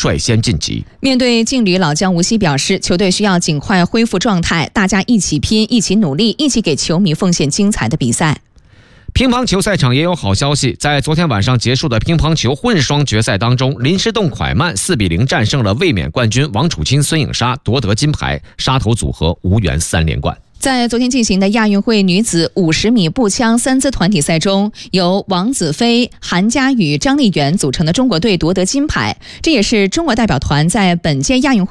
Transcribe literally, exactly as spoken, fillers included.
率先晋级。 面对劲旅老将吴曦表示，球队需要尽快恢复状态，大家一起拼，一起努力，一起给球迷奉献精彩的比赛。 乒乓球赛场也有好消息，在昨天晚上结束的乒乓球混双决赛当中，林诗栋蒯曼四比零战胜了卫冕冠军王楚钦孙颖莎，夺得金牌，沙头组合无缘三连冠。 在昨天进行的亚运会女子五十米步枪三姿团体赛中，由王子飞、韩佳宇、张丽媛组成的中国队夺得金牌，这也是中国代表团在本届亚运会